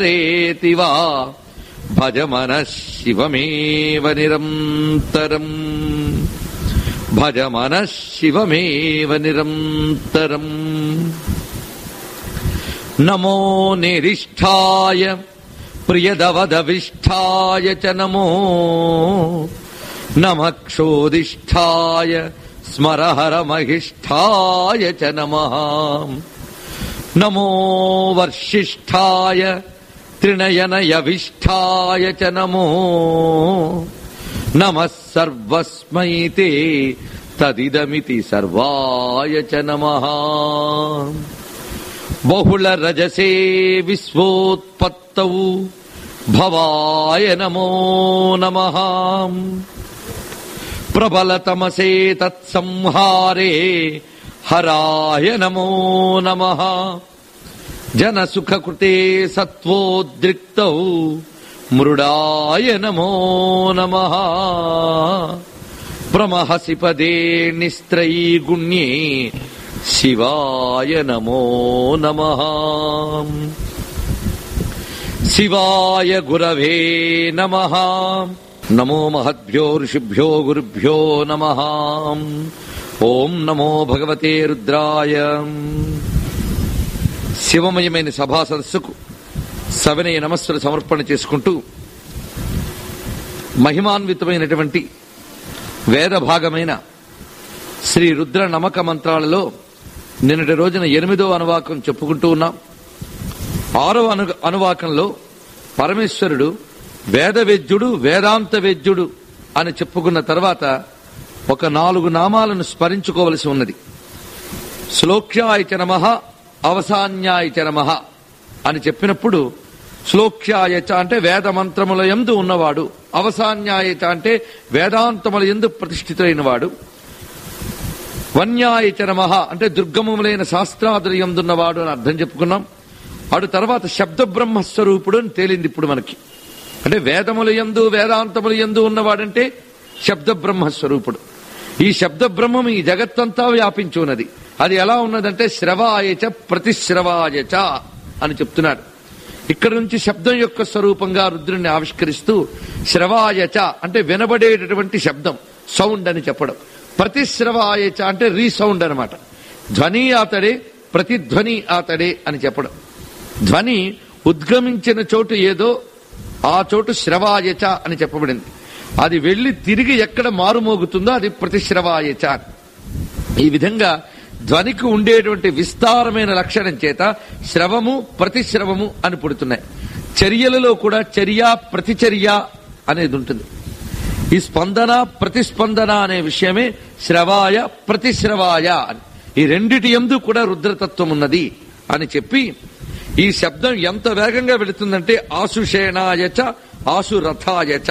రేతివా భజ మనః శివమేవ నిరంతరం. భజ మనః శివమేవ నిరంతరం. నమో నిరిష్ఠాయ ప్రియదవదవిష్ఠాయ చ నమో నమః క్షోదిష్ఠాయ స్మరహరమహిష్ఠాయ చ నమః. నమో వర్షిష్ఠాయ త్రినయనయవిష్ఠాయ చ నమో నమః సర్వస్మై తే తదిదమితి సర్వాయ చ నమః. బహుళ రజసే విశ్వోత్పత్తౌ భవాయ నమో నమః. ప్రబలతమసే తత్సంహారే హరాయ నమో నమః. జనసుఖకృతే సత్వోద్రిక్తౌ మృడాయ నమో నమః. ప్రమహసి పదే నిస్త్రైగుణ్యే శివాయ నమో నమః. శివాయ గురవే నమః. నమో మహద్భ్యో ఋషిభ్యో గురుభ్యో నమః. ఓం నమో భగవతే రుద్రాయ. శివమయమైన సభా సదస్సుకు సవినయ నమస్సులు సమర్పణ చేసుకుంటూ మహిమాన్వితమైనటువంటి వేద భాగమైన శ్రీ రుద్ర నమక మంత్రాలలో నిన్నటి రోజున 8వ అనువాకం చెప్పుకుంటూ ఉన్నాం. 6వ అనువాకంలో పరమేశ్వరుడు వేదవేద్యుడు వేదాంత వేద్యుడు అని చెప్పుకున్న తర్వాత ఒక 4 నామాలను స్మరించుకోవలసి ఉన్నది. శ్లోక్యాయ చ నమః, అవసాన్యాయ చ నమః అని చెప్పినప్పుడు శ్లోక్యాయ చ అంటే వేద మంత్రముల యందు ఉన్నవాడు, అవసాన్యాయ చ అంటే వేదాంతముల యందు ప్రతిష్ఠితులైన వాడు, వన్యాయ చ నమః అంటే దుర్గమములైన శాస్త్రాదుల యందున్నవాడు అని అర్థం చెప్పుకున్నాం. అటు తర్వాత శబ్ద బ్రహ్మస్వరూపుడు అని తేలింది ఇప్పుడు మనకి. అంటే వేదముల యందు వేదాంతముల యందు ఉన్నవాడంటే శబ్ద బ్రహ్మస్వరూపుడు. ఈ శబ్ద బ్రహ్మం ఈ జగత్తంతా వ్యాపించి ఉన్నది. అది ఎలా ఉన్నదంటే శ్రవాయచ ప్రతిశ్రవాయచ అని చెప్తున్నాడు. ఇక్కడ నుంచి శబ్దం యొక్క స్వరూపంగా రుద్రుణ్ణి ఆవిష్కరిస్తూ శ్రవాయచ అంటే వినబడేటటువంటి శబ్దం, సౌండ్ అని చెప్పడం. ప్రతిశ్రవాయచ అంటే రీసౌండ్ అనమాట. ధ్వని ఆతడే, ప్రతిధ్వని ఆతడే అని చెప్పడం. ధ్వని ఉద్గమించిన చోటు ఏదో ఆ చోటు శ్రవాయచ అని చెప్పబడింది. అది వెళ్లి తిరిగి ఎక్కడ మారుమోగుతుందో అది ప్రతిశ్రవాయచ. ఈ విధంగా ధ్వనికి ఉండేటువంటి విస్తారమైన లక్షణం చేత శ్రవము ప్రతిశ్రవము అని పుడుతున్నాయి. చర్యలలో కూడా చర్య ప్రతిచర్య అనేది ఉంటుంది. ఈ స్పందన ప్రతిస్పందన అనే విషయమే శ్రవాయ ప్రతిశ్రవాయ అని. ఈ రెండిటి యందు కూడా రుద్రతత్వం ఉన్నది అని చెప్పి ఈ శబ్దం ఎంత వేగంగా వెళుతుందంటే ఆశుషేణాయచ ఆశురథాయచ.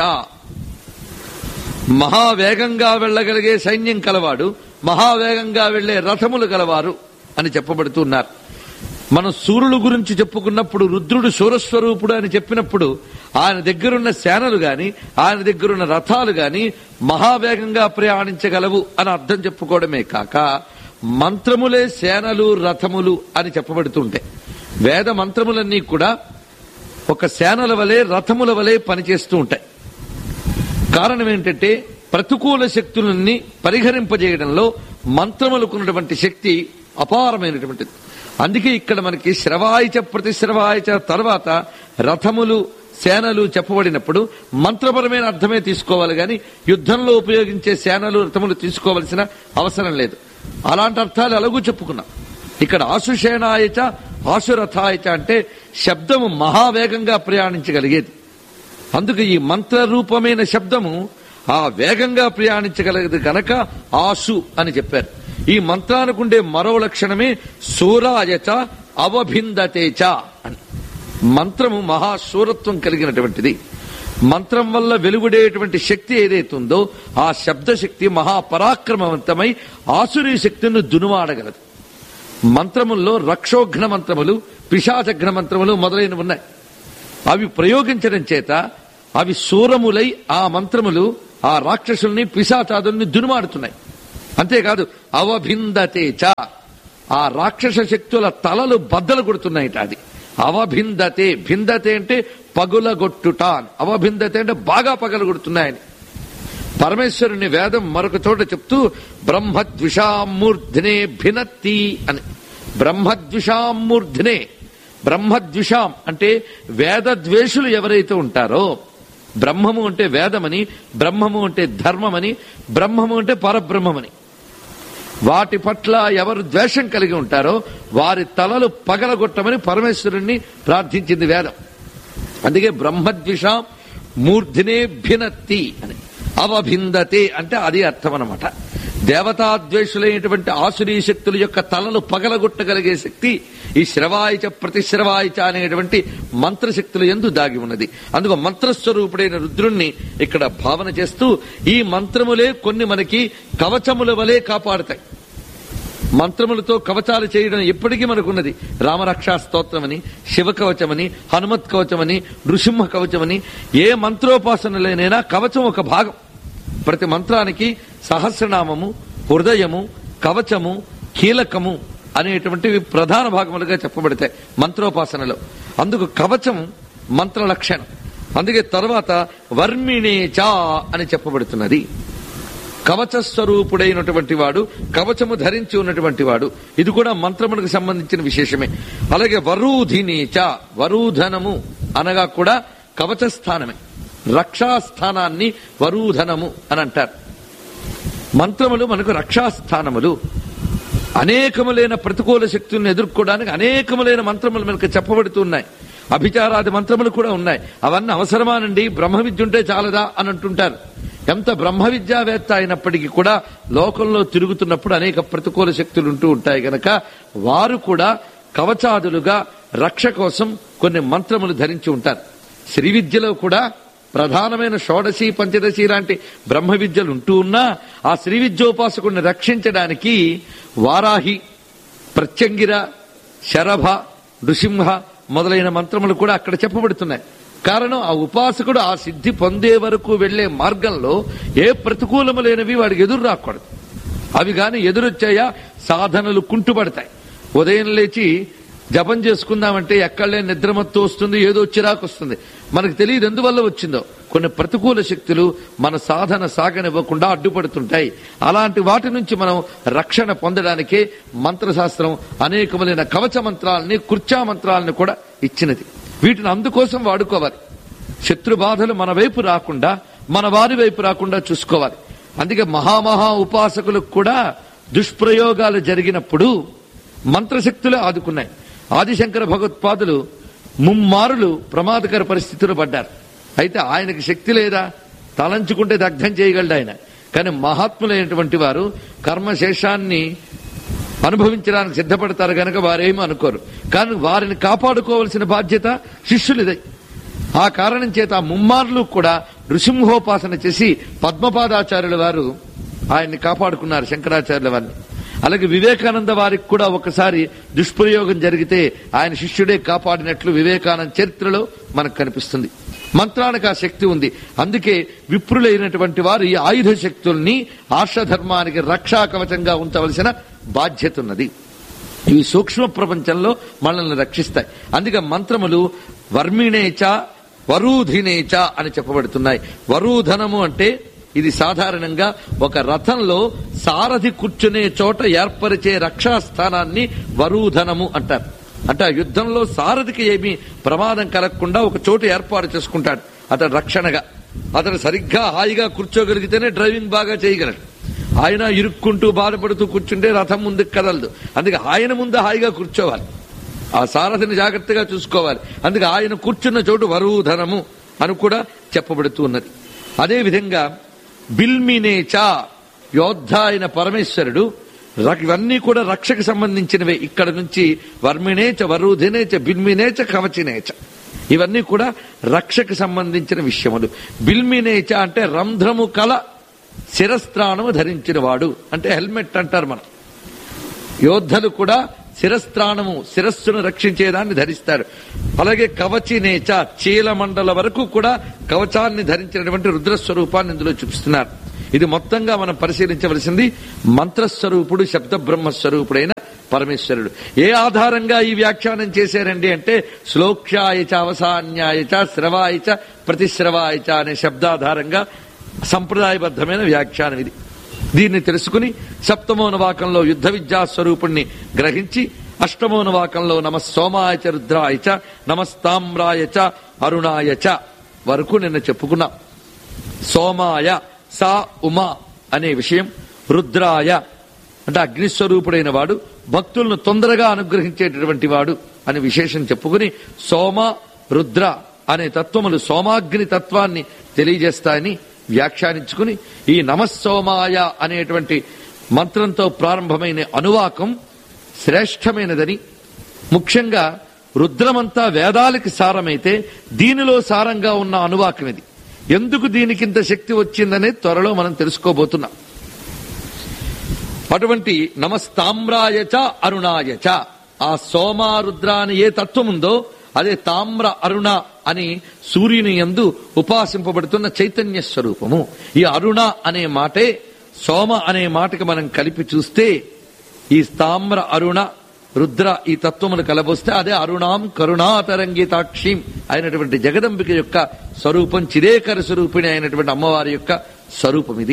మహావేగంగా వెళ్లగలిగే సైన్యం కలవాడు, మహావేగంగా వెళ్లే రథములు గలవారు అని చెప్పబడుతున్నారు. మనం సూర్యుడు గురించి చెప్పుకున్నప్పుడు రుద్రుడు శూరస్వరూపుడు అని చెప్పినప్పుడు ఆయన దగ్గరున్న సేనలు గాని ఆయన దగ్గరున్న రథాలు గాని మహావేగంగా ప్రయాణించగలవు అని అర్థం చెప్పుకోవడమే కాక మంత్రములే సేనలు రథములు అని చెప్పబడుతుంటాయి. వేద మంత్రములన్నీ కూడా ఒక సేనల వలె రథముల వలె పనిచేస్తూ ఉంటాయి. కారణం ఏంటంటే ప్రతికూల శక్తులన్నీ పరిహరింపజేయడంలో మంత్రములకున్నటువంటి శక్తి అపారమైనటువంటిది. అందుకే ఇక్కడ మనకి శ్రవాయచ ప్రతిశ్రవాయచ తర్వాత రథములు సేనలు చెప్పబడినప్పుడు మంత్రపరమైన అర్థమే తీసుకోవాలి గాని యుద్ధంలో ఉపయోగించే సేనలు రథములు తీసుకోవలసిన అవసరం లేదు. అలాంటి అర్థాలు ఎలాగూ చెప్పుకున్నాం. ఇక్కడ ఆశుషేణాయచ ఆశురథాయచ అంటే శబ్దము మహావేగంగా ప్రయాణించగలిగేది. అందుకు ఈ మంత్రరూపమైన శబ్దము ఆ వేగంగా ప్రయాణించగలిగేది గనక ఆశు అని చెప్పారు. ఈ మంత్రానికి ఉండే మరో లక్షణమే శూరాయచ అవభిందతేచ అని. మంత్రము మహాశూరత్వం కలిగినటువంటిది. మంత్రం వల్ల వెలువడేటువంటి శక్తి ఏదైతుందో ఆ శబ్దశక్తి మహాపరాక్రమవంతమై ఆసురీ శక్తిని దునుమాడగలదు. మంత్రముల్లో రక్షోఘ్న మంత్రములు, పిశాచఘ్న మంత్రములు మొదలైనవి ఉన్నాయి. అవి ప్రయోగించడం చేత అవి శూరములై ఆ మంత్రములు ఆ రాక్షసుల్ని పిశాచాదుల్ని దునుమాడుతున్నాయి. అంతేకాదు అవభిందతేచ ఆ రాక్షస శక్తుల తలలు బద్దలు కొడుతున్నాయిట. అది అవభిందతే, భిందతే అంటే పగులగొట్టుట, అవభిందతే అంటే బాగా పగలగొడుతున్నాయని. పరమేశ్వరుని వేదం మరొక చోట చెప్తూ బ్రహ్మద్విషామూర్ధినే భినత్తి అని. బ్రహ్మద్విషామూర్ధినే, బ్రహ్మద్విషాం అంటే వేదద్వేషులు ఎవరైతే ఉంటారో, బ్రహ్మము అంటే వేదమని, బ్రహ్మము అంటే ధర్మమని, బ్రహ్మము అంటే పరబ్రహ్మమని, వాటి పట్ల ఎవరు ద్వేషం కలిగి ఉంటారో వారి తలలు పగలగొట్టమని పరమేశ్వరుణ్ణి ప్రార్థించింది వేదం. అందుకే బ్రహ్మద్విషాం మూర్ధినే భినత్తి అని. అవభిందతే అంటే అది అర్థం అన్నమాట. దేవతాద్వేషులైనటువంటి ఆసురీ శక్తుల యొక్క తలలు పగలగొట్టగలిగే శక్తి ఈ శ్రవాయిచ ప్రతిశ్రవాయిచ అనేటువంటి మంత్రశక్తుల యందు దాగి ఉన్నది. అందుకు మంత్రస్వరూపుడైన రుద్రుణ్ణి ఇక్కడ భావన చేస్తూ ఈ మంత్రములే కొన్ని మనకి కవచముల వలె కాపాడుతాయి. మంత్రములతో కవచాలు చేయడం ఎప్పటికీ మనకున్నది. రామరక్షా స్తోత్రమని, శివ కవచమని, హనుమత్ కవచమని, నృసింహ కవచమని, ఏ మంత్రోపాసనలైనా కవచం ఒక భాగం. ప్రతి మంత్రానికి సహస్రనామము, హృదయము, కవచము, కీలకము అనేటువంటివి ప్రధాన భాగములుగా చెప్పబడతాయి మంత్రోపాసనలో. అందుకు కవచం మంత్ర లక్షణం. అందుకే తర్వాత వర్మిణేచ అని చెప్పబడుతున్నది. కవచ స్వరూపుడైనటువంటి వాడు, కవచము ధరించి ఉన్నటువంటి వాడు, ఇది కూడా మంత్రములకు సంబంధించిన విశేషమే. అలాగే వరూధినీచ, వరూధనము అనగా కూడా కవచ స్థానమే. రక్షాస్థానాన్ని వరూధనము అని అంటారు. మంత్రములు మనకు రక్షాస్థానములు. అనేకములైన ప్రతికూల శక్తులను ఎదుర్కోవడానికి అనేకములైన మంత్రములు మనకు చెప్పబడుతున్నాయి. అభిచారాది మంత్రములు కూడా ఉన్నాయి. అవన్నీ అవసరమానండి, బ్రహ్మ విద్య ఉంటే చాలదా అని అంటుంటారు. ఎంత బ్రహ్మ విద్యావేత్త అయినప్పటికీ కూడా లోకంలో తిరుగుతున్నప్పుడు అనేక ప్రతికూల శక్తులు ఉంటూ ఉంటాయి గనక వారు కూడా కవచాదులుగా రక్ష కోసం కొన్ని మంత్రములు ధరించి ఉంటారు. శ్రీ విద్యలో కూడా ప్రధానమైన షోడశి, పంచదశి లాంటి బ్రహ్మ విద్యలు ఉంటూ ఉన్నా ఆ శ్రీ విద్యోపాసకుడిని రక్షించడానికి వారాహి, ప్రత్యంగిర, శరభ, నృసింహ మొదలైన మంత్రములు కూడా అక్కడ చెప్పబడుతున్నాయి. కారణం ఆ ఉపాసకుడు ఆ సిద్ధి పొందే వరకు వెళ్లే మార్గంలో ఏ ప్రతికూలము లేనివి వాడికి ఎదురు రాకూడదు. అవి గాని ఎదురొచ్చాయా సాధనలు కుంటుపడతాయి. ఉదయం లేచి జపం చేసుకుందామంటే ఎక్కడలే నిద్రమత్తు వస్తుంది, ఏదో చిరాకు వస్తుంది. మనకు తెలియదు ఎందువల్ల వచ్చిందో. కొన్ని ప్రతికూల శక్తులు మన సాధన సాగనివ్వకుండా అడ్డుపడుతుంటాయి. అలాంటి వాటి నుంచి మనం రక్షణ పొందడానికే మంత్రశాస్త్రం అనేకములైన కవచ మంత్రాలని, కుర్చా మంత్రాలని కూడా ఇచ్చినది. వీటిని అందుకోసం వాడుకోవాలి. శత్రు బాధలు మన వైపు రాకుండా, మన వారి వైపు రాకుండా చూసుకోవాలి. అందుకే మహామహా ఉపాసకులకు కూడా దుష్ప్రయోగాలు జరిగినప్పుడు మంత్రశక్తులే ఆదుకున్నాయి. ఆదిశంకర భగవత్పాదులు ముమ్మారులు ప్రమాదకర పరిస్థితులు పడ్డారు. అయితే ఆయనకి శక్తి లేదా? తలంచుకుంటే దగ్ధం చేయగలడు ఆయన. కానీ మహాత్ములైనటువంటి వారు కర్మశేషాన్ని అనుభవించడానికి సిద్ధపడతారు గనక వారేమీ అనుకోరు. కానీ వారిని కాపాడుకోవలసిన బాధ్యత శిష్యులదే. ఆ కారణం చేత ఆ ముమ్మార్లు కూడా నృసింహోపాసన చేసి పద్మపాదాచార్యుల వారు ఆయన్ని కాపాడుకున్నారు, శంకరాచార్యుల వారిని. అలాగే వివేకానంద వారికి కూడా ఒకసారి దుష్ప్రయోగం జరిగితే ఆయన శిష్యుడే కాపాడినట్లు వివేకానంద చరిత్రలో మనకు కనిపిస్తుంది. మంత్రానికి ఆ శక్తి ఉంది. అందుకే విప్రులైనటువంటి వారు ఈ ఆయుధ శక్తుల్ని ఆర్షధర్మానికి రక్షా కవచంగా ఉంచవలసిన బాధ్యత ఉన్నది. ఇవి సూక్ష్మ ప్రపంచంలో మనల్ని రక్షిస్తాయి. అందుకే మంత్రములు వర్మిణేచ, వరూధినేచ అని చెప్పబడుతున్నాయి. వరూధనము అంటే ఇది సాధారణంగా ఒక రథంలో సారథి కూర్చునే చోట ఏర్పరిచే రక్షాస్థానాన్ని వరూధనము అంటారు. అంటే ఆ యుద్ధంలో సారథికి ఏమీ ప్రమాదం కలగకుండా ఒక చోటు ఏర్పాటు చేసుకుంటాడు అతడు రక్షణగా. అతను సరిగ్గా హాయిగా కూర్చోగలిగితేనే డ్రైవింగ్ బాగా చేయగలడు. ఆయన ఇరుక్కుంటూ బాధపడుతూ కూర్చుంటే రథం ముందుకు కదలదు. అందుకే ఆయన ముందు హాయిగా కూర్చోవాలి, ఆ సారథిని జాగ్రత్తగా చూసుకోవాలి. అందుకే ఆయన కూర్చున్న చోటు వరూధనము అని కూడా చెప్పబడుతూ ఉన్నది. అదేవిధంగా బిల్మినేచ, యోద్ధ అయిన పరమేశ్వరుడు, ఇవన్నీ కూడా రక్షకు సంబంధించినవే. ఇక్కడ నుంచి వర్మినేచ, వరూధినేచ, బిల్మినేచ, కవచినేచ ఇవన్నీ కూడా రక్షకు సంబంధించిన విషయములు. బిల్మినేచ అంటే రంధ్రము కల శిరస్త్రాణము ధరించిన వాడు, అంటే హెల్మెట్ అంటారు మనం. యోద్ధలు కూడా శిరస్త్రాణము, శిరస్సును రక్షించేదాన్ని ధరిస్తారు. అలాగే కవచినేచ, చీలమండల వరకు కూడా కవచాన్ని ధరించినటువంటి రుద్రస్వరూపాన్ని ఇందులో చూపిస్తున్నారు. ఇది మొత్తంగా మనం పరిశీలించవలసింది మంత్రస్వరూపుడు, శబ్ద బ్రహ్మస్వరూపుడైన పరమేశ్వరుడు. ఏ ఆధారంగా ఈ వ్యాఖ్యానం చేశారండి అంటే శ్లోక్షాయచ అవసాన్యాయచ శ్రవాయచ ప్రతిశ్రవాయచ అనే శబ్దాధారంగా సంప్రదాయబద్ధమైన వ్యాఖ్యానం ఇది. దీన్ని తెలుసుకుని సప్తమోనవాకంలో యుద్ధ విద్యా స్వరూపుణ్ణి గ్రహించి అష్టమోనవాకంలో నమస్సోమాయచ రుద్రాయచ నమస్తామ్రాయచ అరుణాయచ వరకు నిన్న చెప్పుకున్నాం. సోమాయ సా ఉమా అనే విషయం, రుద్రాయ అంటే అగ్నిస్వరూపుడైన వాడు, భక్తులను తొందరగా అనుగ్రహించేటటువంటి వాడు అని విశేషం చెప్పుకుని సోమ రుద్ర అనే తత్వములు సోమాగ్ని తత్వాన్ని తెలియజేస్తాయని వ్యాఖ్యానించుకుని ఈ నమస్సోమాయ అనేటువంటి మంత్రంతో ప్రారంభమైన అనువాకం శ్రేష్టమైనదని, ముఖ్యంగా రుద్రమంతా వేదాలకి సారమైతే దీనిలో సారంగా ఉన్న అనువాకం ఇది. ఎందుకు దీనికింత శక్తి వచ్చిందనే త్వరలో మనం తెలుసుకోబోతున్నాం. అటువంటి నమస్తామ్రాయచ అరుణాయచ, ఆ సోమారుద్ర అని ఏ తత్వం ఉందో అదే తామ్ర అరుణ అని సూర్యుని యందు ఉపాసింపబడుతున్న చైతన్య స్వరూపము. ఈ అరుణ అనే మాటే సోమ అనే మాటకి మనం కలిపి చూస్తే ఈ తామ్ర అరుణ రుద్ర ఈ తత్వములు కలబోస్తే అదే అరుణాం కరుణాతరంగితాక్షిం అయినటువంటి జగదంబిక యొక్క స్వరూపం, చిరేకర స్వరూపిణి అయినటువంటి అమ్మవారి యొక్క స్వరూపం ఇది.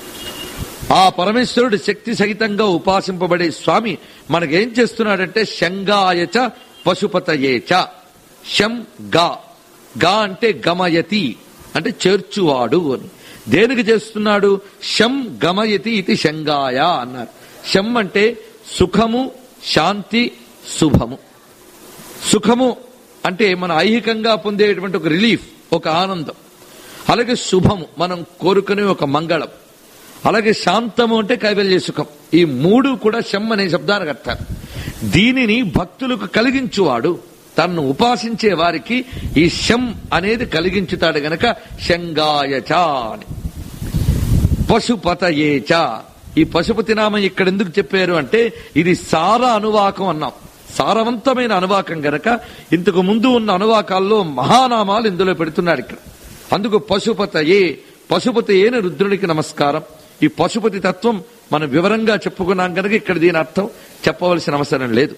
ఆ పరమేశ్వరుడు శక్తి సహితంగా ఉపాసింపబడే స్వామి మనకేం చేస్తున్నాడంటే శంగాయచ పశుపతయేచ. శం గా, గా అంటే గమయతి అంటే చేర్చువాడు అని. దేనికి చేస్తున్నాడు? శం గమయతి ఇది శంగాయ అన్నారు. శం అంటే సుఖము, శాంతి, శుభము. సుఖము అంటే మన ఐహికంగా పొందేటువంటి ఒక రిలీఫ్, ఒక ఆనందం. అలాగే శుభము మనం కోరుకునే ఒక మంగళం. అలాగే శాంతము అంటే కైవల్య సుఖం. ఈ మూడు కూడా శం అనే శబ్దానికి అర్థాలు. దీనిని భక్తులకు కలిగించువాడు, తన్ను ఉపాసించే వారికి ఈ శం అనేది కలిగించుతాడు గనక శంగాయచ అని. పశుపతయేచ, ఈ పశుపతి నామం ఇక్కడ ఎందుకు చెప్పారు అంటే ఇది సార అనువాకం అన్నాం. సారవంతమైన అనువాకం గనక ఇంతకు ముందు ఉన్న అనువాకాల్లో మహానామాలు ఇందులో పెడుతున్నాడు ఇక్కడ. అందుకు పశుపతయే, పశుపతయేన రుద్రునికి నమస్కారం. ఈ పశుపతి తత్వం మనం వివరంగా చెప్పుకున్నాం కనుక ఇక్కడ దీని అర్థం చెప్పవలసిన అవసరం లేదు.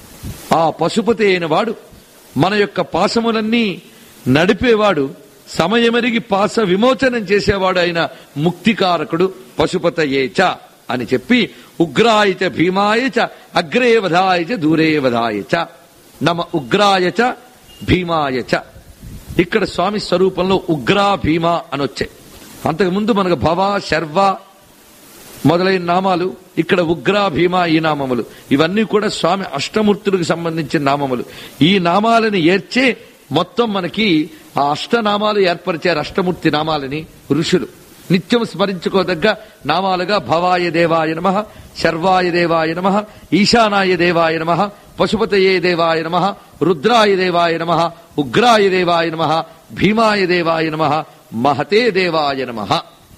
ఆ పశుపతి అయిన వాడు మన యొక్క పాశములన్నీ నడిపేవాడు, సమయమెరిగి పాశ విమోచనం చేసేవాడు అయిన ముక్తికారకుడు పశుపతయేచ అని చెప్పి ఉగ్రాయచ భీమాయచ అగ్రే వధాయచ దూరే వధాయచ నమ ఉగ్రాయచ భీమాయచ. ఇక్కడ స్వామి స్వరూపంలో ఉగ్రా భీమా అని వచ్చాయి. అంతకుముందు మనకు భవ శర్వ మొదలైన నామాలు, ఇక్కడ ఉగ్రా భీమా ఈ నామములు, ఇవన్నీ కూడా స్వామి అష్టమూర్తులకు సంబంధించిన నామములు. ఈ నామాలని ఏర్చే మొత్తం మనకి ఆ అష్టనామాలు ఏర్పరిచారు. అష్టమూర్తి నామాలని ఋషులు నిత్యం స్మరించుకోదగ్గ నామాలుగా భవాయ దేవాయ నమః, శర్వాయ దేవాయ నమః, ఈశానాయ దేవాయ నమః, పశుపతయే దేవాయ నమః, రుద్రాయ దేవాయ నమః, ఉగ్రాయ దేవాయ నమః, భీమాయ దేవాయ నమః, మహతే దేవాయ నమః.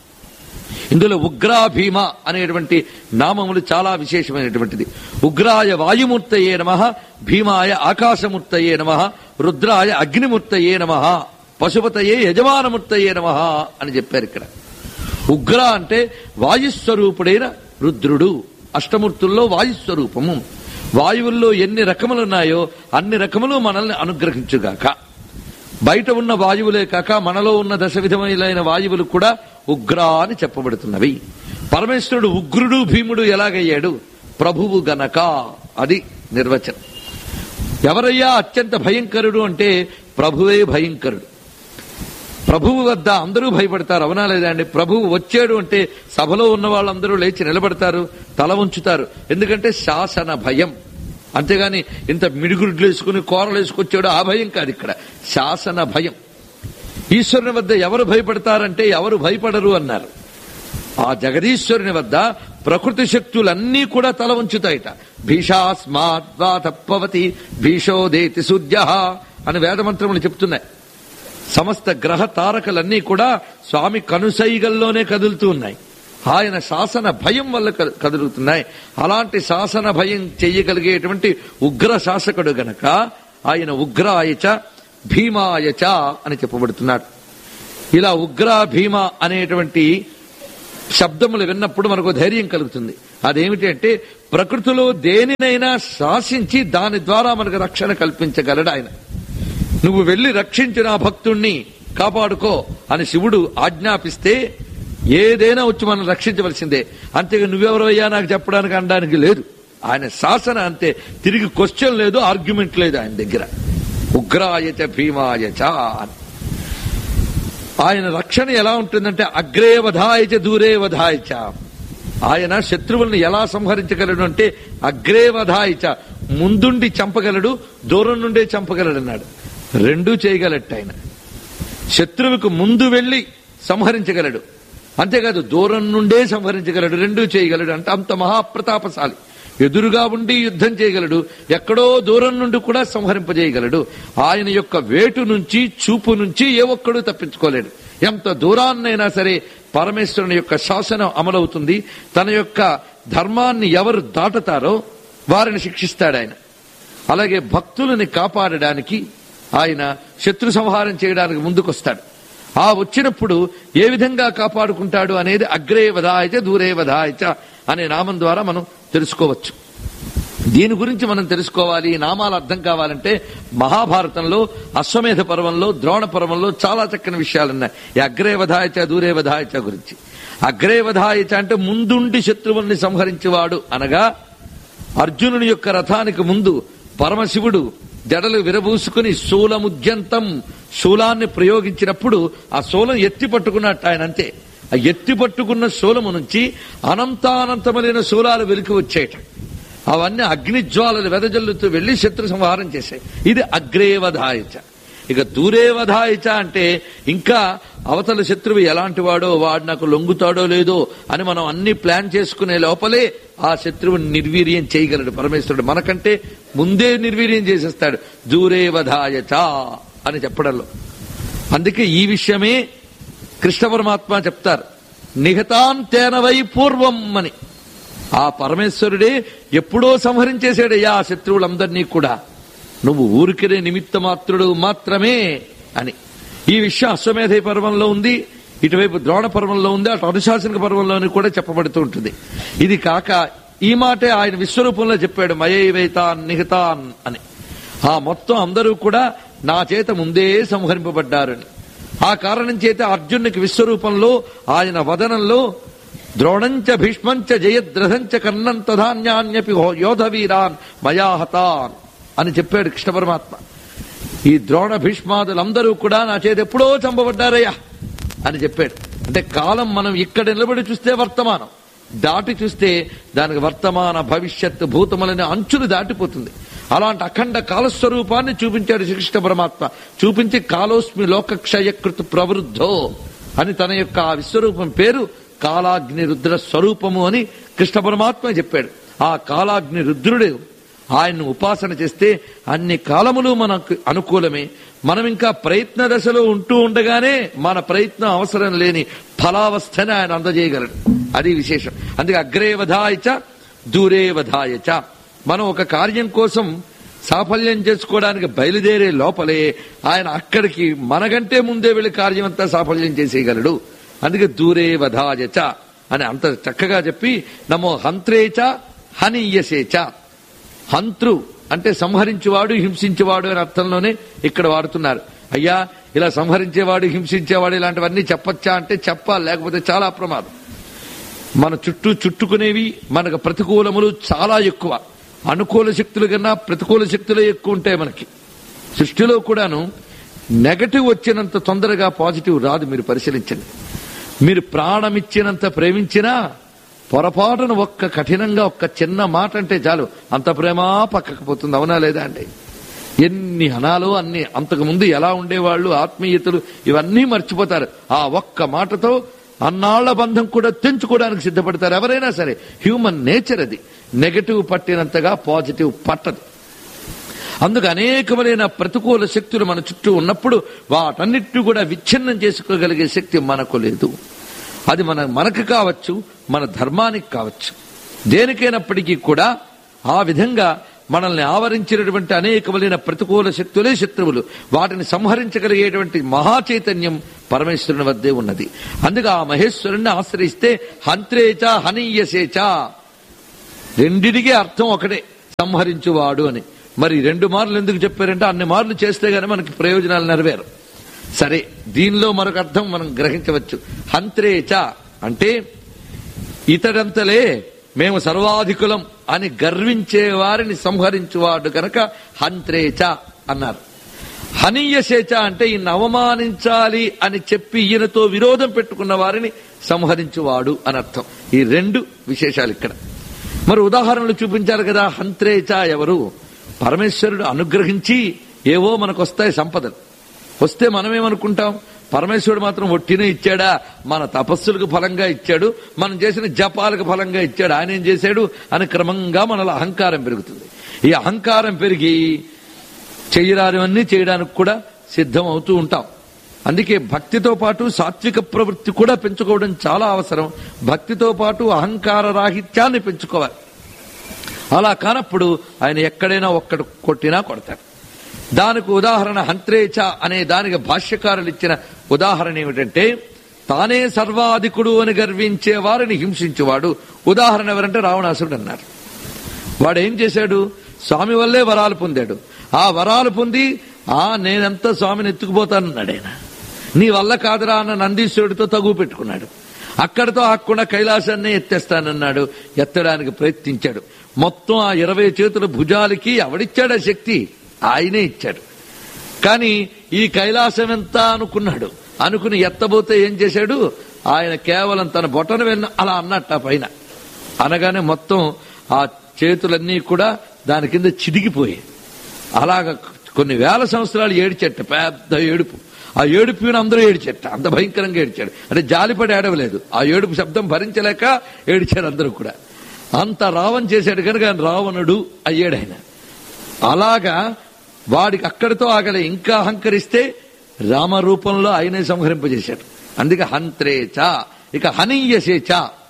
ఇందులో ఉగ్రా భీమ అనేటువంటి నామములు చాలా విశేషమైనటువంటిది. ఉగ్రాయ వాయుమూర్తయే నమః, భీమాయ ఆకాశమూర్తయే నమః, రుద్రాయ అగ్నిమూర్తయే నమః, పశుపతయే యజమానమూర్తయే నమః అని చెప్పారు ఇక్కడ. ఉగ్ర అంటే వాయుస్వరూపుడైన రుద్రుడు, అష్టమూర్తుల్లో వాయుస్వరూపము. వాయువుల్లో ఎన్ని రకములున్నాయో అన్ని రకములు మనల్ని అనుగ్రహించుగాక. బయట ఉన్న వాయువులే కాక మనలో ఉన్న దశ విధములైన వాయువులు కూడా ఉగ్ర అని చెప్పబడుతున్నవి. పరమేశ్వరుడు ఉగ్రుడు భీముడు ఎలాగయ్యాడు? ప్రభువు గనక, అది నిర్వచనం. ఎవరయ్యా అత్యంత భయంకరుడు అంటే ప్రభువే భయంకరుడు. ప్రభువు వద్ద అందరూ భయపడతారు, అవునా లేదా అండి? ప్రభువు వచ్చాడు అంటే సభలో ఉన్న వాళ్ళందరూ లేచి నిలబడతారు, తల ఉంచుతారు. ఎందుకంటే శాసన భయం. అంతేగాని ఇంత మిడిగుడ్లు వేసుకుని కూరలు వేసుకొచ్చాడు ఆ భయం కాదు, ఇక్కడ శాసన భయం. ఈశ్వరుని వద్ద ఎవరు భయపడతారంటే ఎవరు భయపడరు అన్నారు. ఆ జగదీశ్వరుని వద్ద ప్రకృతి శక్తులన్నీ కూడా తల ఉంచుతాయిట. భీషాస్మాద్వా తప్పవతి భీషోదేతి సూర్య అని వేదమంత్రములు చెప్తున్నాయి. సమస్త గ్రహ తారకలన్నీ కూడా స్వామి కనుసైగల్లోనే కదులుతూ ఉన్నాయి. ఆయన శాసన భయం వల్ల కదులుతున్నాయి. అలాంటి శాసన భయం చెయ్యగలిగేటువంటి ఉగ్ర శాసకుడు గనక ఆయన ఉగ్రాయచ భీమాయచ అని చెప్పబడుతున్నాడు. ఇలా ఉగ్ర భీమ అనేటువంటి శబ్దములు విన్నప్పుడు మనకు ధైర్యం కలుగుతుంది. అదేమిటి అంటే ప్రకృతిలో దేనినైనా శాసించి దాని ద్వారా మనకు రక్షణ కల్పించగలడు ఆయన. నువ్వు వెళ్లి రక్షించిన ఆ భక్తుణ్ణి కాపాడుకో అని శివుడు ఆజ్ఞాపిస్తే ఏదైనా వచ్చి మనం రక్షించవలసిందే. అంతేగా నువ్వెవరయ్యా నాకు చెప్పడానికి అనడానికి లేదు. ఆయన శాసన అంతే, తిరిగి క్వశ్చన్ లేదు, ఆర్గ్యుమెంట్ లేదు ఆయన దగ్గర. ఉగ్రాయచ భీమాయచ అని ఆయన రక్షణ ఎలా ఉంటుందంటే అగ్రే వధాయచ దూరే వధాయచ. ఆయన శత్రువుల్ని ఎలా సంహరించగలడు అంటే అగ్రే వధాయచ, ముందుండి చంపగలడు, దూరం నుండే చంపగలడు అన్నాడు. రెండూ చేయగలట ఆయన. శత్రువుకు ముందు వెళ్లి సంహరించగలడు, అంతేకాదు దూరం నుండే సంహరించగలడు, రెండూ చేయగలడు. అంటే అంత మహాప్రతాపశాలి. ఎదురుగా ఉండి యుద్ధం చేయగలడు, ఎక్కడో దూరం నుండి కూడా సంహరింపజేయగలడు. ఆయన యొక్క వేటు నుంచి చూపు నుంచి ఏ ఒక్కడూ తప్పించుకోలేడు. ఎంత దూరాన్నైనా సరే పరమేశ్వరుని యొక్క శాసనం అమలవుతుంది. తన యొక్క ధర్మాన్ని ఎవరు దాటుతారో వారిని శిక్షిస్తాడు ఆయన. అలాగే భక్తులని కాపాడడానికి ఆయన శత్రు సంహారం చేయడానికి ముందుకొస్తాడు. ఆ వచ్చినప్పుడు ఏ విధంగా కాపాడుకుంటాడు అనేది అగ్రే వధాయచ దూరే వధాయచ అనే నామం ద్వారా మనం తెలుసుకోవచ్చు. దీని గురించి మనం తెలుసుకోవాలి, ఈ నామాలు అర్థం కావాలంటే మహాభారతంలో అశ్వమేధ పర్వంలో ద్రోణ పర్వంలో చాలా చక్కని విషయాలున్నాయి. ఈ అగ్రే వధాయచ దూరే వధాయచ గురించి. అగ్రే వధాయచ అంటే ముందుండి శత్రువుల్ని సంహరించేవాడు అనగా అర్జునుని యొక్క రథానికి ముందు పరమశివుడు జడలు విరబూసుకుని శూలముద్యంతం శూలాన్ని ప్రయోగించినప్పుడు ఆ శూలం ఎత్తి పట్టుకున్నట్టు ఆయన. అంతే, ఆ ఎత్తి పట్టుకున్న శూలము నుంచి అనంతానంతమైన శూలాలు వెలికి వచ్చేట. అవన్నీ అగ్నిజ్వాలలు వెదజల్లుతూ వెళ్లి శత్రు సంహారం చేశాయి. ఇది అగ్రేవధాయచ. ఇక దూరేవధాయచ అంటే ఇంకా అవతల శత్రువు ఎలాంటి వాడో, వాడు నాకు లొంగుతాడో లేదో అని మనం అన్ని ప్లాన్ చేసుకునే లోపలే ఆ శత్రువుని నిర్వీర్యం చేయగలడు పరమేశ్వరుడు. మనకంటే ముందే నిర్వీర్యం చేసేస్తాడు దూరేవధాయచ అని చెప్పడంలో. అందుకే ఈ విషయమే కృష్ణ పరమాత్మ చెప్తారు, నిహతాన్ తేనవై పూర్వం అని. ఆ పరమేశ్వరుడే ఎప్పుడో సంహరించేశాడయ్యా ఆ శత్రువులందరినీ కూడా, నువ్వు ఊరికినే నిమిత్త మాత్రుడు మాత్రమే అని. ఈ విషయం అశ్వమేధ పర్వంలో ఉంది, ఇటువైపు ద్రోణ పర్వంలో ఉంది, అటు అనుశాసనిక పర్వంలోని కూడా చెప్పబడుతూ ఉంటుంది. ఇది కాక ఈ మాటే ఆయన విశ్వరూపంలో చెప్పాడు, మయైవైతాన్ నిహితాన్ అని. ఆ మొత్తం అందరూ కూడా నా చేత ముందే సంహరింపబడ్డారని. ఆ కారణం చేత అర్జునునికి విశ్వరూపంలో ఆయన వదనంలో ద్రోణంచ భీష్మంచ జయద్రథంచ కర్ణం తధాన్యాన్యపి యోధవీరాన్ మయాహతాన్ అని చెప్పాడు కృష్ణ పరమాత్మ. ఈ ద్రోణ భీష్మాదులందరూ కూడా నా చేత ఎప్పుడో చంపబడ్డారయ్యా అని చెప్పాడు. అంటే కాలం మనం ఇక్కడ నిలబడి చూస్తే వర్తమానం, దాటి చూస్తే దానికి వర్తమాన భవిష్యత్ భూతములనే అంచులు దాటిపోతుంది. అలాంటి అఖండ కాలస్వరూపాన్ని చూపించాడు శ్రీకృష్ణ పరమాత్మ. చూపించి కాలోస్మి లోకక్షయకృత ప్రవృద్ధో అని తన యొక్క ఆ విశ్వరూపం పేరు కాలాగ్ని రుద్ర స్వరూపము అని కృష్ణ పరమాత్మ చెప్పాడు. ఆ కాలాగ్ని రుద్రుడు ఆయన్ను ఉపాసన చేస్తే అన్ని కాలములు మనకు అనుకూలమే. మనం ఇంకా ప్రయత్న దశలో ఉంటూ ఉండగానే మన ప్రయత్నం అవసరం లేని ఫలావస్థని ఆయన అందజేయగలడు. అది విశేషం. అందుకే అగ్రేవధాయచ దూరేవధాయచ. మనం ఒక కార్యం కోసం సాఫల్యం చేసుకోవడానికి బయలుదేరే లోపలే ఆయన అక్కడికి మనకంటే ముందే వెళ్లి కార్యం అంతా సాఫల్యం చేసేయగలడు. అందుకే దూరేవధాయచ అని అంత చక్కగా చెప్పి నమో హంత్రేచ హనీయసేచ. హంతృ అంటే సంహరించేవాడు, హింసించేవాడు అనే అర్థంలోనే ఇక్కడ వాడుతున్నారు. అయ్యా ఇలా సంహరించేవాడు, హింసించేవాడు ఇలాంటివన్నీ చెప్పచ్చా అంటే చెప్పాలి, లేకపోతే చాలా ప్రమాదం. మన చుట్టుకునేవి మనకు ప్రతికూలములు చాలా ఎక్కువ. అనుకూల శక్తుల కన్నా ప్రతికూల శక్తులే ఎక్కువ ఉంటాయి మనకి. సృష్టిలో కూడాను నెగటివ్ వచ్చినంత తొందరగా పాజిటివ్ రాదు. మీరు పరిశీలించండి. మీరు ప్రాణమిచ్చినంత ప్రేమించినా పొరపాటును ఒక్క కఠినంగా ఒక్క చిన్న మాట అంటే చాలు అంత ప్రేమ పక్కకు పోతుంది. అవునా లేదా అండి? ఎన్ని అనాలో అన్ని. అంతకుముందు ఎలా ఉండేవాళ్ళు, ఆత్మీయతలు ఇవన్నీ మర్చిపోతారు. ఆ ఒక్క మాటతో అన్నాళ్ల బంధం కూడా తెంచుకోవడానికి సిద్ధపడతారు ఎవరైనా సరే. హ్యూమన్ నేచర్ అది. నెగటివ్ పట్టినంతగా పాజిటివ్ పట్టదు. అందుకు అనేకమైన ప్రతికూల శక్తులు మన చుట్టూ ఉన్నప్పుడు వాటన్నిటిని కూడా విచ్ఛిన్నం చేసుకోగలిగే శక్తి మనకు లేదు. అది మనకు కావచ్చు, మన ధర్మానికి కావచ్చు, దేనికైనప్పటికీ కూడా ఆ విధంగా మనల్ని ఆవరించినటువంటి అనేకమైన ప్రతికూల శక్తులే శత్రువులు. వాటిని సంహరించగలిగేటువంటి మహాచైతన్యం పరమేశ్వరుని వద్దే ఉన్నది. అందుకే ఆ మహేశ్వరుణ్ణి ఆశ్రయిస్తే హంత్రేచ హనీయసేచ రెండిటికీ అర్థం ఒకటే, సంహరించువాడు అని. మరి 2 మార్లు ఎందుకు చెప్పారంటే అన్ని మార్లు చేస్తే గానీ మనకి ప్రయోజనాలు నెరవేరు. సరే, దీనిలో మరొక అర్థం మనం గ్రహించవచ్చు. హంత్రేచ అంటే ఇతడంతలే మేము సర్వాధికులం అని గర్వించే వారిని సంహరించువాడు కనుక హంత్రేచ అన్నారు. హనీయసేచ అంటే ఈయన అవమానించాలి అని చెప్పి ఈయనతో విరోధం పెట్టుకున్న వారిని సంహరించువాడు అని అర్థం. ఈ 2 విశేషాలు ఇక్కడ. మరి ఉదాహరణలు చూపించారు కదా. హంత్రేచ ఎవరు? పరమేశ్వరుడు అనుగ్రహించి ఏవో మనకు వస్తాయి సంపదలు. వస్తే మనమేమనుకుంటాం, పరమేశ్వరుడు మాత్రం ఒట్టినే ఇచ్చాడా, మన తపస్సులకు ఫలంగా ఇచ్చాడు, మనం చేసిన జపాలకు ఫలంగా ఇచ్చాడు, ఆయన ఏం చేశాడు అని క్రమంగా మనలో అహంకారం పెరుగుతుంది. ఈ అహంకారం పెరిగి చెయ్యరానివన్నీ చేయడానికి కూడా సిద్ధం అవుతూ ఉంటాం. అందుకే భక్తితో పాటు సాత్విక ప్రవృత్తి కూడా పెంచుకోవడం చాలా అవసరం. భక్తితో పాటు అహంకార రాహిత్యాన్ని పెంచుకోవాలి. అలా కానప్పుడు ఆయన ఎక్కడైనా ఒక్కడు కొట్టినా కొడతాడు. దానికి ఉదాహరణ హంత్రేచ అనే దానికి భాష్యకారులు ఇచ్చిన ఉదాహరణ ఏమిటంటే, తానే సర్వాధికుడు అని గర్వించే వారిని హింసించేవాడు. ఉదాహరణ ఎవరంటే రావణాసురుడు అన్నారు. వాడు ఏం చేశాడు? స్వామి వల్లే వరాలు పొందాడు. ఆ వరాలు పొంది నేనంతా స్వామిని ఎత్తుకుపోతానన్నాడు. ఆయన నీ వల్ల కాదురా అన్న నందీశ్వరుడితో తగువ పెట్టుకున్నాడు. అక్కడితో ఆకుండా కైలాసాన్ని ఎత్తేస్తానన్నాడు. ఎత్తడానికి ప్రయత్నించాడు. మొత్తం ఆ 20 చేతుల భుజాలకి ఎవడిచ్చాడు ఆ శక్తి? ఆయనే ఇచ్చాడు. కానీ ఈ కైలాసం ఎంత అనుకున్నాడు. అనుకుని ఎత్తబోతే ఏం చేశాడు? ఆయన కేవలం తన బొటన వెళ్ళిన అలా అన్నట్ట పైన అనగానే మొత్తం ఆ చేతులన్నీ కూడా దాని కింద చిదిగిపోయాయి. అలాగ కొన్ని వేల సంవత్సరాలు ఏడిచెట్ట, పెద్ద ఏడుపు. ఆ ఏడుపుని అందరూ ఏడిచెట్ట, అంత భయంకరంగా ఏడిచాడు. అంటే జాలిపడి ఏడవలేదు, ఆ ఏడుపు శబ్దం భరించలేక ఏడిచారు అందరూ కూడా. అంత రావణ్ చేశాడు కనుక రావణుడు అయ్యాడు ఆయన. అలాగా వాడికి అక్కడితో ఆగలే. ఇంకా అహంకరిస్తే రామరూపంలో ఆయనే సంహరింపజేశాడు. అందుకే హంత్రేచ. ఇక హనీయసేచ.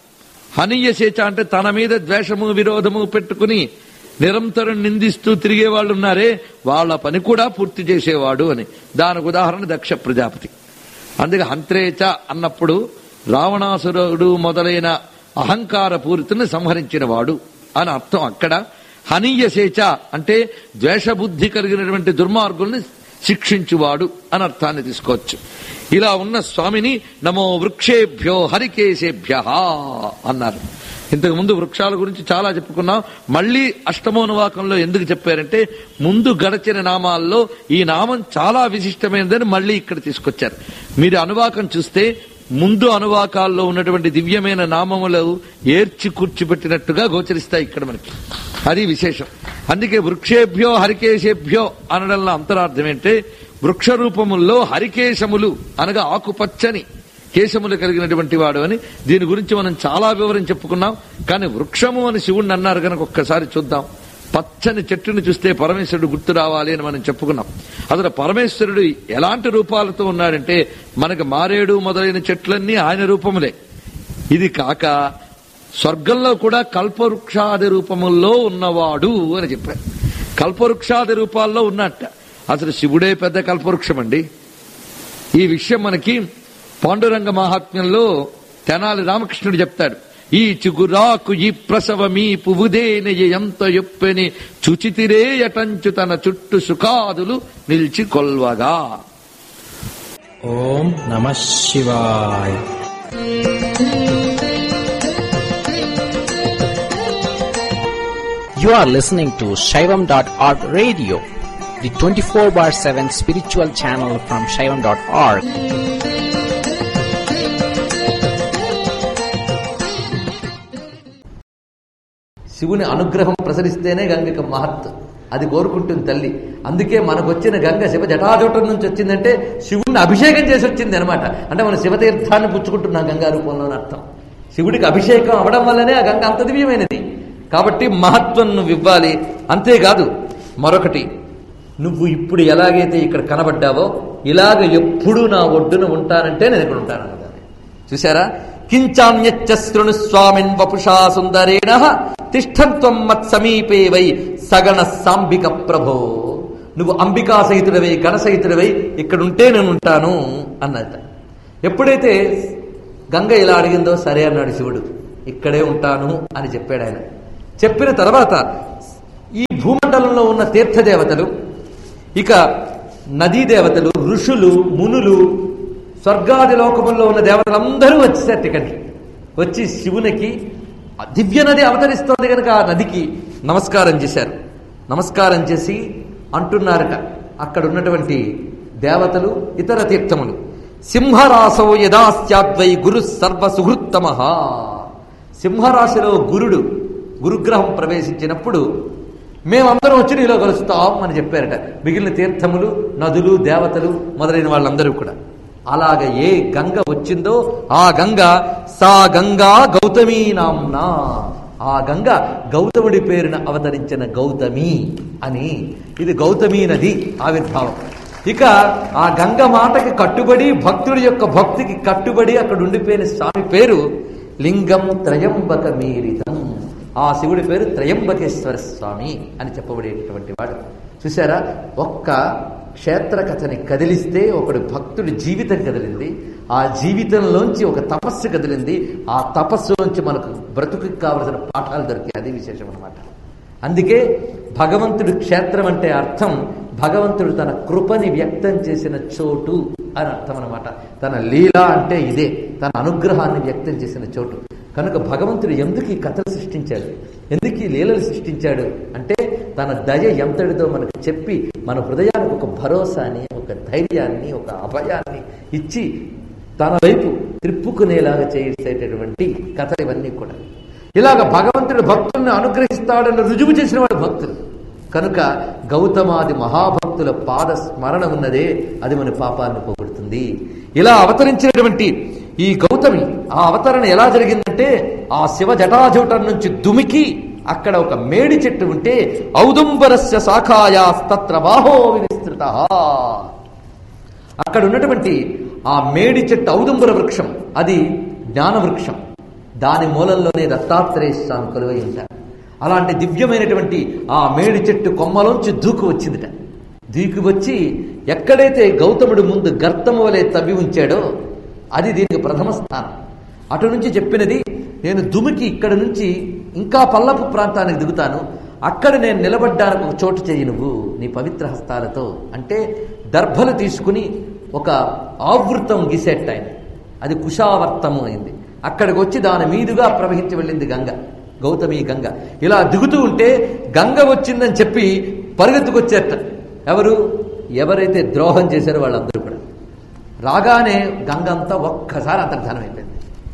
హనీయసేచ అంటే తన మీద ద్వేషము విరోధము పెట్టుకుని నిరంతరం నిందిస్తూ తిరిగే వాళ్ళు ఉన్నారే, వాళ్ళ పని కూడా పూర్తి చేసేవాడు అని. దానికి ఉదాహరణ దక్ష ప్రజాపతి. అందుకే హంత్రేచ అన్నప్పుడు రావణాసురుడు మొదలైన అహంకార పూరితుని సంహరించిన వాడు అని అర్థం. అక్కడ హనీయసేచ అంటే ద్వేషబుద్ధి కలిగినటువంటి దుర్మార్గుల్ని శిక్షించువాడు అని అర్థాన్ని తీసుకోవచ్చు. ఇలా ఉన్న స్వామిని నమో వృక్షేభ్యో హరికేశేభ్య అన్నారు. ఇంతకు ముందు వృక్షాల గురించి చాలా చెప్పుకున్నాం. మళ్లీ అష్టమోనువాకంలో ఎందుకు చెప్పారంటే, ముందు గడచిన నామాల్లో ఈ నామం చాలా విశిష్టమైనదని మళ్లీ ఇక్కడ తీసుకొచ్చారు. మీరు అనువాకం చూస్తే ముందు అనువాకాల్లో ఉన్నటువంటి దివ్యమైన నామములు ఏర్చి కూర్చిపెట్టినట్టుగా గోచరిస్తాయి ఇక్కడ మనకి. అది విశేషం. అందుకే వృక్షేభ్యో హరికేశేభ్యో అనడంలో అంతరార్థం ఏంటంటే, వృక్ష రూపముల్లో హరికేశములు అనగా ఆకుపచ్చని కేశములు కలిగినటువంటి వాడు అని. దీని గురించి మనం చాలా వివరం చెప్పుకున్నాం. కానీ వృక్షము అని శివుణ్ణి అన్నారు కనుక ఒక్కసారి చూద్దాం. పచ్చని చెట్టుని చూస్తే పరమేశ్వరుడు గుర్తు రావాలి అని మనం చెప్పుకున్నాం. అసలు పరమేశ్వరుడు ఎలాంటి రూపాలతో ఉన్నాడంటే, మనకు మారేడు మొదలైన చెట్లన్నీ ఆయన రూపములే. ఇది కాక స్వర్గంలో కూడా కల్పవృక్షాది రూపముల్లో ఉన్నవాడు అని చెప్పారు. కల్పవృక్షాది రూపాల్లో ఉన్నట్ట. అసలు శివుడే పెద్ద కల్పవృక్షం అండి. ఈ విషయం మనకి పాండురంగ మహాత్మ్యంలో తెనాలి రామకృష్ణుడు చెప్తాడు. ఈ చిగురాకు ఈ ప్రసవమీ పువ్వుదేనెయ ఎంత యొప్పెని చుచితిరే యటంచు తన చుట్టూ సుఖాదులు నిలిచి కొల్వగా. ఓం నమః శివాయ. You are listening to Shaivam.org radio, the 24/7 spiritual channel from Shaivam.org. శివుని అనుగ్రహం ప్రసరిస్తేనే గంగకి మహత్. అది కోరుకుంటుంది తల్లి. అందుకే మనకు వచ్చిన గంగ శివ జటాజోటం నుంచి వచ్చిందంటే శివుణ్ణి అభిషేకం చేసి వచ్చింది అనమాట. అంటే మనం శివతీర్థాన్ని పుచ్చుకుంటున్నాం గంగా రూపంలోని అర్థం. శివుడికి అభిషేకం అవడం వల్లనే ఆ గంగ అంత దివ్యమైనది. కాబట్టి మహత్వం నువ్వు ఇవ్వాలి. అంతేకాదు మరొకటి, నువ్వు ఇప్పుడు ఎలాగైతే ఇక్కడ కనబడ్డావో ఇలాగ ఎప్పుడూ నా ఒడ్డున ఉంటానంటే నేను ఇక్కడ ఉంటాను అన్నదాన్ని చూసారా. కించాన్యచ్చృణు స్వామిన్ వపుషా సుందరేణ తిష్టంత్వం మత్సమీపే వై సగణ సాంబిక ప్రభో. నువ్వు అంబికా సహితుడవై గణసహితుడవై ఇక్కడుంటే నేను ఉంటాను అన్నది. ఎప్పుడైతే గంగ ఇలా అడిగిందో సరే అన్నాడు శివుడు. ఇక్కడే ఉంటాను అని చెప్పాడు ఆయన. చెప్పిన తర్వాత ఈ భూమండలంలో ఉన్న తీర్థదేవతలు, ఇక నదీ దేవతలు, ఋషులు, మునులు, స్వర్గాది లోకముల్లో ఉన్న దేవతలందరూ వచ్చేసారు ఇక్కడికి. వచ్చి శివునికి దివ్య నది అవతరిస్తోంది కనుక ఆ నదికి నమస్కారం చేశారు. నమస్కారం చేసి అంటున్నారట అక్కడ ఉన్నటువంటి దేవతలు, ఇతర తీర్థములు, సింహరాసో యదాస్యాద్వై గురు సర్వ సుహృత్తమ. సింహరాశిలో గురుగ్రహం ప్రవేశించినప్పుడు మేమందరం వచ్చి నీలో కలుస్తాం అని చెప్పారట మిగిలిన తీర్థములు, నదులు, దేవతలు మొదలైన వాళ్ళందరూ కూడా. అలాగ ఏ గంగ వచ్చిందో ఆ గంగ సా గంగా గౌతమీ నామ్నా, ఆ గంగ గౌతముడి పేరున అవతరించిన గౌతమి అని. ఇది గౌతమీ నది ఆవిర్భావం. ఇక ఆ గంగ మాటకి కట్టుబడి, భక్తుడి యొక్క భక్తికి కట్టుబడి అక్కడ ఉండిపోయిన స్వామి పేరు లింగం త్రయంబక మీరితం. ఆ శివుడి పేరు త్రయంబకేశ్వర స్వామి అని చెప్పబడేటటువంటి వాడు. చూసారా, ఒక్క క్షేత్ర కథని కదిలిస్తే ఒకడు భక్తుడి జీవితం కదిలింది. ఆ జీవితంలోంచి ఒక తపస్సు కదిలింది. ఆ తపస్సులోంచి మనకు బ్రతుకుకి కావలసిన పాఠాలు దొరికాయి. అది విశేషం అన్నమాట. అందుకే భగవంతుడి క్షేత్రం అంటే అర్థం భగవంతుడు తన కృపని వ్యక్తం చేసిన చోటు అని అర్థం అన్నమాట. తన లీల అంటే ఇదే, తన అనుగ్రహాన్ని వ్యక్తం చేసిన చోటు. కనుక భగవంతుడు ఎందుకు ఈ కథలు సృష్టించాడు, ఎందుకు ఈ లీలలు సృష్టించాడు అంటే తన దయ ఎంతటిదో మనకు చెప్పి మన హృదయానికి ఒక భరోసాని, ఒక ధైర్యాన్ని, ఒక అభయాన్ని ఇచ్చి తన వైపు త్రిప్పుకునేలాగా చేసేటటువంటి కథలు ఇవన్నీ కూడా. ఇలాగ భగవంతుడు భక్తుల్ని అనుగ్రహిస్తాడని రుజువు చేసిన వాడు భక్తులు. కనుక గౌతమాది మహాభక్తుల పాద స్మరణ ఉన్నదే అది మన పాపాన్ని పోగొడుతుంది. ఇలా అవతరించినటువంటి ఈ గౌతమి ఆ అవతరణ ఎలా జరిగిందంటే ఆ శివ జటాజూటం నుంచి దుమికి అక్కడ ఒక మేడి చెట్టు ఉంటే ఔదుంబరస్య శాఖాయాస్తత్ర బాహో వినిస్తృత. అక్కడ ఉన్నటువంటి ఆ మేడి చెట్టు ఔదుంబర వృక్షం, అది జ్ఞాన వృక్షం. దాని మూలంలోనే దత్తాత్రేయ స్వామి కొలువై ఉంటారు. అలాంటి దివ్యమైనటువంటి ఆ మేడి చెట్టు కొమ్మలోంచి దూకు వచ్చిందిట. దూకి వచ్చి ఎక్కడైతే గౌతముడు ముందు గర్తము వలె తవ్వి ఉంచాడో అది దీనికి ప్రథమ స్థానం. అటు నుంచి చెప్పినది, నేను దుమికి ఇక్కడ నుంచి ఇంకా పల్లపు ప్రాంతానికి దిగుతాను, అక్కడ నేను నిలబడ్డానికి ఒక చోటు చెయ్యి నువ్వు నీ పవిత్ర హస్తాలతో అంటే దర్భలు తీసుకుని ఒక ఆవృతం గీసేట ఆయన. అది కుశావర్తము అయింది. అక్కడికి వచ్చి దాని మీదుగా ప్రవహించి వెళ్ళింది గంగ, గౌతమి గంగ. ఇలా దిగుతూ ఉంటే గంగ వచ్చిందని చెప్పి పరిగెత్తుకొచ్చేట ఎవరైతే ద్రోహం చేశారో వాళ్ళందరూ కూడా. రాగానే గంగ అంతా ఒక్కసారి అంతర్ధానం అయిపోయింది.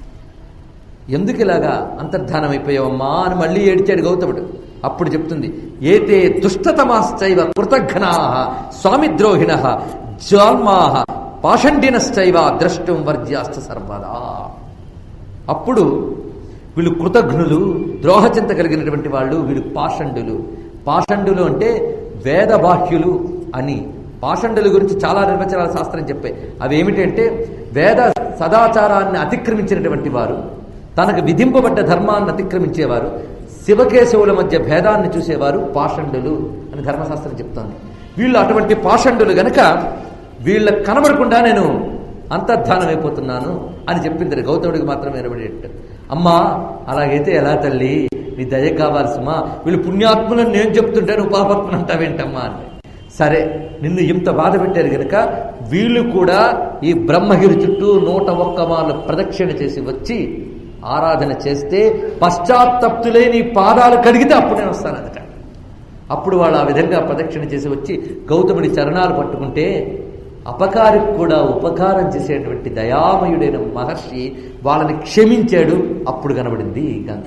ఎందుకు ఇలాగా అంతర్ధానం అయిపోయావమ్మా అని మళ్ళీ ఏడ్చాడు గౌతముడు. అప్పుడు చెప్తుంది, ఏతే దుష్టతమాశ్చైవ కృతఘ్నాః స్వామిద్రోహిణః జ్వాల్మాః పాషండినశ్చైవ ద్రష్టుం వర్జ్యాశ్చ సర్వదా. అప్పుడు వీళ్ళు కృతఘ్నులు, ద్రోహచింత కలిగినటువంటి వాళ్ళు, వీళ్ళు పాషండులు. పాషండులు అంటే వేదబాహ్యులు అని. పాషండుల గురించి చాలా నిర్వచనాల శాస్త్రం చెప్పాయి. అవి ఏమిటంటే వేద సదాచారాన్ని అతిక్రమించినటువంటి వారు, తనకు విధింపబడ్డ ధర్మాన్ని అతిక్రమించేవారు, శివకేశవుల మధ్య భేదాన్ని చూసేవారు పాషండులు అని ధర్మశాస్త్రం చెప్తోంది. వీళ్ళు అటువంటి పాషండులు గనక వీళ్ళకి కనబడకుండా నేను అంతర్ధానం అయిపోతున్నాను అని చెప్పింది. గౌతముడికి మాత్రమే నిలబడేట్టు. అమ్మా అలాగైతే ఎలా తల్లి, నీ దయ కావాలి సుమా, వీళ్ళు పుణ్యాత్ములను నేను చెప్తుంటే నువ్వు పాపాత్మను అంటావేంటమ్మా అని. సరే, నిన్ను ఇంత బాధ పెట్టారు గనక వీళ్ళు కూడా ఈ బ్రహ్మగిరి చుట్టూ 101 మార్లు ప్రదక్షిణ చేసి వచ్చి ఆరాధన చేస్తే పశ్చాత్తప్తులే నీ పాదాలు కడిగితే అప్పుడు నేను వస్తాను అందుక. అప్పుడు వాళ్ళు ఆ విధంగా ప్రదక్షిణ చేసి వచ్చి గౌతముడి చరణాలు పట్టుకుంటే అపకారికి కూడా ఉపకారం చేసేటువంటి దయామయుడైన మహర్షి వాళ్ళని క్షమించాడు. అప్పుడు కనబడింది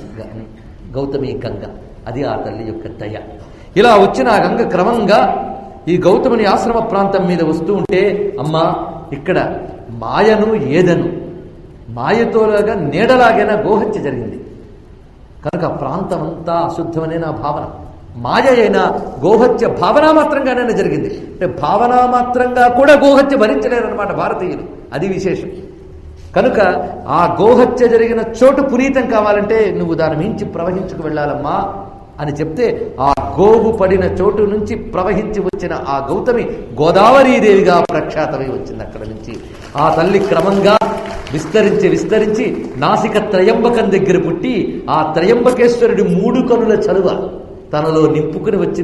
గౌతమి గంగ. అది ఆ తల్లి యొక్క దయ. ఇలా వచ్చిన ఆ గంగ క్రమంగా ఈ గౌతముని ఆశ్రమ ప్రాంతం మీద వస్తూ ఉంటే, అమ్మా ఇక్కడ మాయను ఏదను, మాయతోలాగా నీడలాగైనా గోహత్య జరిగింది కనుక ప్రాంతం అంతా అశుద్ధమనే నా భావన. మాయ అయినా గోహత్య భావనామాత్రంగానే జరిగింది. అంటే భావనామాత్రంగా కూడా గోహత్య భరించలేరన్నమాట భారతీయులు. అది విశేషం. కనుక ఆ గోహత్య జరిగిన చోటు పునీతం కావాలంటే నువ్వు దాని మించి ప్రవహించుకు వెళ్ళాలమ్మా అని చెప్తే ఆ గోవు పడిన చోటు నుంచి ప్రవహించి వచ్చిన ఆ గౌతమి గోదావరీదేవిగా ప్రఖ్యాతమై వచ్చింది. అక్కడ నుంచి ఆ తల్లి క్రమంగా విస్తరించి నాసిక త్రయంబకం దగ్గర పుట్టి ఆ త్రయంబకేశ్వరుడి 3 కనుల చలువ తనలో నింపుకుని వచ్చి